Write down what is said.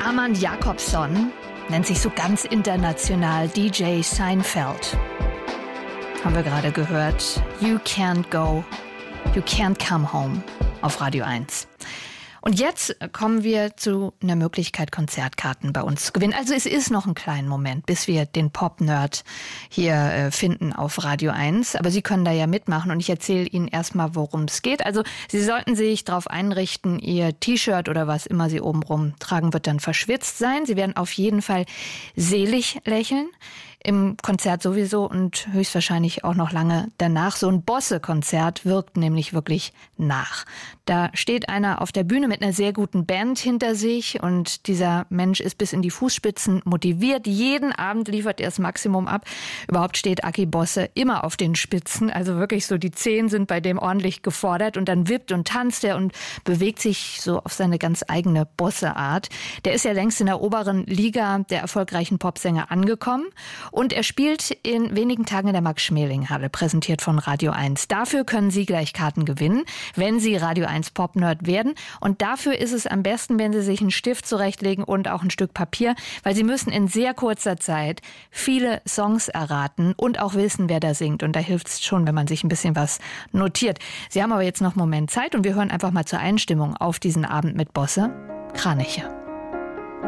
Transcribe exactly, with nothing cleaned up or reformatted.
Armand Jacobson nennt sich so ganz international D J Seinfeld. Haben wir gerade gehört. You can't go, you can't come home auf Radio eins. Und jetzt kommen wir zu einer Möglichkeit, Konzertkarten bei uns zu gewinnen. Also es ist noch ein kleiner Moment, bis wir den Pop-Nerd hier äh, finden auf Radio eins. Aber Sie können da ja mitmachen und ich erzähle Ihnen erstmal, worum es geht. Also Sie sollten sich darauf einrichten, Ihr T-Shirt oder was immer Sie obenrum tragen, wird dann verschwitzt sein. Sie werden auf jeden Fall selig lächeln. Im Konzert sowieso und höchstwahrscheinlich auch noch lange danach. So ein Bosse-Konzert wirkt nämlich wirklich nach. Da steht einer auf der Bühne mit einer sehr guten Band hinter sich und dieser Mensch ist bis in die Fußspitzen motiviert. Jeden Abend liefert er das Maximum ab. Überhaupt steht Aki Bosse immer auf den Spitzen. Also wirklich so die Zehen sind bei dem ordentlich gefordert und dann wippt und tanzt er und bewegt sich so auf seine ganz eigene Bosse-Art. Der ist ja längst in der oberen Liga der erfolgreichen Popsänger angekommen. Und er spielt in wenigen Tagen in der Max-Schmeling-Halle, präsentiert von Radio eins. Dafür können Sie gleich Karten gewinnen, wenn Sie Radio eins Pop-Nerd werden. Und dafür ist es am besten, wenn Sie sich einen Stift zurechtlegen und auch ein Stück Papier, weil Sie müssen in sehr kurzer Zeit viele Songs erraten und auch wissen, wer da singt. Und da hilft es schon, wenn man sich ein bisschen was notiert. Sie haben aber jetzt noch einen Moment Zeit und wir hören einfach mal zur Einstimmung auf diesen Abend mit Bosse Kraniche.